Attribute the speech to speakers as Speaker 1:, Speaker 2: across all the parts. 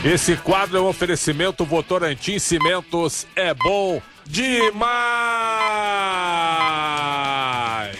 Speaker 1: Esse quadro é um oferecimento Votorantim Cimentos, é bom demais!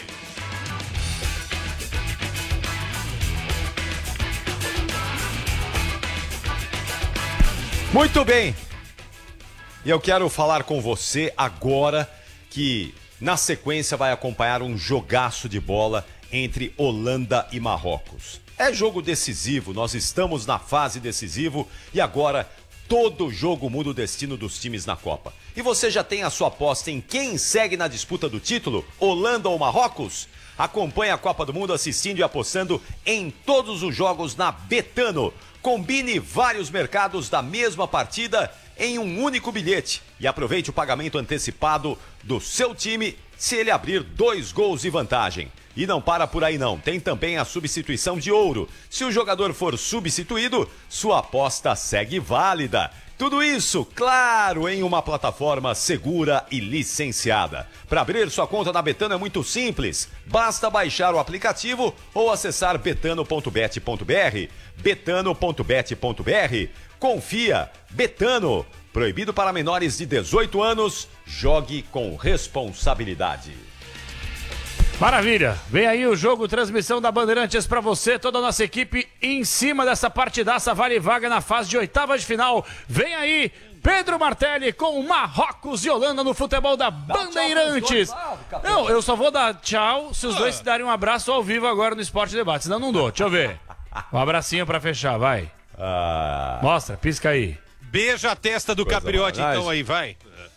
Speaker 2: Muito bem! E eu quero falar com você agora que na sequência vai acompanhar um jogaço de bola entre Holanda e Marrocos. É jogo decisivo, nós estamos na fase decisiva e agora todo jogo muda o destino dos times na Copa. E você já tem a sua aposta em quem segue na disputa do título, Holanda ou Marrocos? Acompanhe a Copa do Mundo assistindo e apostando em todos os jogos na Betano. Combine vários mercados da mesma partida em um único bilhete e aproveite o pagamento antecipado do seu time se ele abrir 2 gols de vantagem. E não para por aí não, tem também a substituição de ouro. Se o jogador for substituído, sua aposta segue válida. Tudo isso, claro, em uma plataforma segura e licenciada. Para abrir sua conta na Betano é muito simples. Basta baixar o aplicativo ou acessar betano.bet.br. betano.bet.br. Confia, Betano. Proibido para menores de 18 anos. Jogue com responsabilidade.
Speaker 3: Maravilha, vem aí o jogo, transmissão da Bandeirantes pra você, toda a nossa equipe em cima dessa partidaça, vale vaga na fase de oitavas de final. Vem aí Pedro Martelli com Marrocos e Holanda no futebol da Bandeirantes. Não, eu só vou dar tchau se os dois se darem um abraço ao vivo agora no Esporte Debate, senão não dou, deixa eu ver. Um abracinho pra fechar, vai. Mostra, pisca aí.
Speaker 4: Beija a testa do Capriote então aí, vai.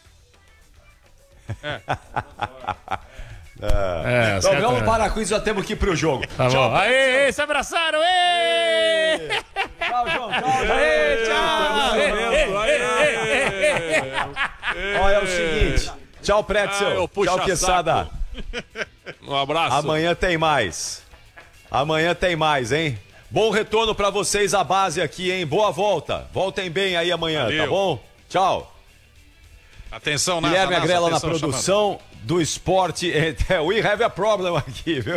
Speaker 2: Então vamos parar com isso, já temos que ir pro jogo.
Speaker 3: Tá
Speaker 2: tchau,
Speaker 3: bom. Aê, se abraçaram! Aê!
Speaker 2: Tchau, João. Tchau. Olha, é o seguinte. Tchau, Pretzel. Tchau, Quesada.
Speaker 1: Um abraço.
Speaker 2: Amanhã tem mais. Amanhã tem mais, hein? Bom retorno pra vocês à base aqui, hein? Boa volta. Voltem bem aí amanhã,
Speaker 4: Valeu.
Speaker 2: Tá bom? Tchau.
Speaker 4: Atenção,
Speaker 2: Guilherme Agrela na
Speaker 4: atenção,
Speaker 2: produção do esporte. We have a problem aqui, viu?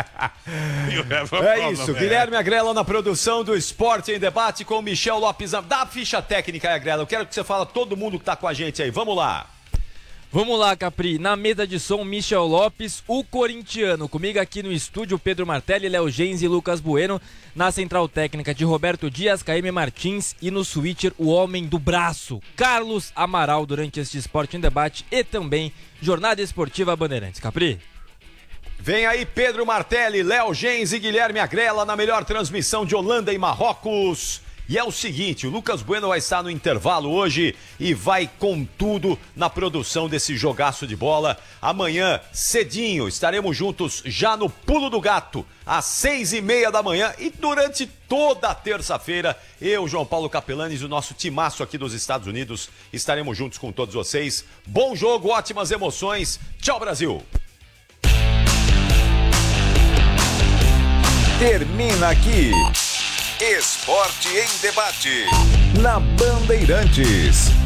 Speaker 2: É isso, Guilherme Agrela na produção do Esporte em Debate com Michel Lopes. Dá a ficha técnica aí, Agrela. Eu quero que você fale todo mundo que tá com a gente aí. Vamos lá.
Speaker 5: Vamos lá, Capri. Na mesa de som, Michel Lopes, o corintiano. Comigo aqui no estúdio, Pedro Martelli, Léo Gens e Lucas Bueno. Na central técnica de Roberto Dias, Caíme Martins. E no switcher, o homem do braço, Carlos Amaral, durante este Esporte em Debate. E também Jornada Esportiva Bandeirantes. Capri.
Speaker 2: Vem aí Pedro Martelli, Léo Gens e Guilherme Agrela na melhor transmissão de Holanda e Marrocos. E é o seguinte, o Lucas Bueno vai estar no intervalo hoje e vai com tudo na produção desse jogaço de bola. Amanhã, cedinho, estaremos juntos já no Pulo do Gato, às 6:30 da manhã. E durante toda a terça-feira, eu, João Paulo Capelanes e o nosso timaço aqui dos Estados Unidos estaremos juntos com todos vocês. Bom jogo, ótimas emoções. Tchau, Brasil!
Speaker 6: Termina aqui Esporte em Debate na Bandeirantes.